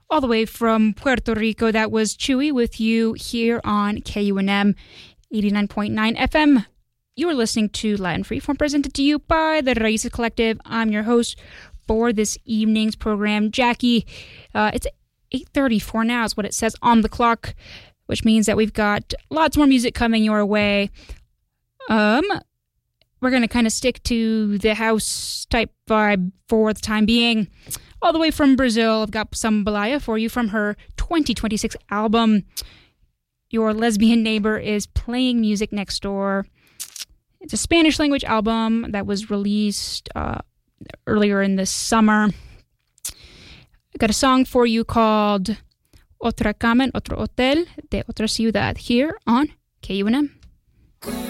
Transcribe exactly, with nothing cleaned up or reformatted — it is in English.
all the way from Puerto Rico. That was Chewy with you here on K U N M eighty-nine point nine F M. You are listening to Latin Freeform, presented to you by the Raices Collective. I'm your host for this evening's program, Jackie. Uh, it's eight thirty-four now is what it says on the clock, which means that we've got lots more music coming your way. Um, we're going to kind of stick to the house type vibe for the time being. All the way from Brazil, I've got Sambalaya for you from her twenty twenty-six album. Your Lesbian Neighbor is Playing Music Next Door. It's a Spanish language album that was released uh, earlier in the summer. I got a song for you called Otra Cama en Otro Hotel de Otra Ciudad here on K U N M.